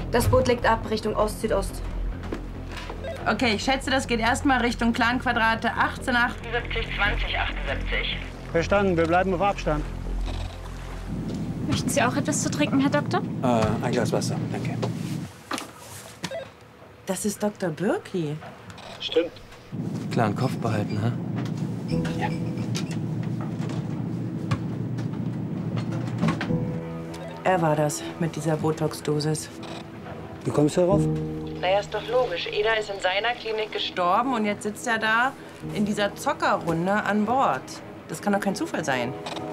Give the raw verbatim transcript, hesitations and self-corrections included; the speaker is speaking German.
Das Boot legt ab, Richtung Ost-Südost. Okay, ich schätze, das geht erstmal Richtung Clan-Quadrate achtzehn achtundsiebzig, zwanzig achtundsiebzig. Verstanden, wir bleiben auf Abstand. Möchten Sie auch etwas zu trinken, Herr Doktor? Äh, ein Glas Wasser, danke. Das ist Doktor Birki. Stimmt. Klaren Kopf behalten, hä? Ja. Er war das mit dieser Botox-Dosis. Wie kommst du darauf? Naja, ist doch logisch. Eda ist in seiner Klinik gestorben und jetzt sitzt er da in dieser Zockerrunde an Bord. Das kann doch kein Zufall sein.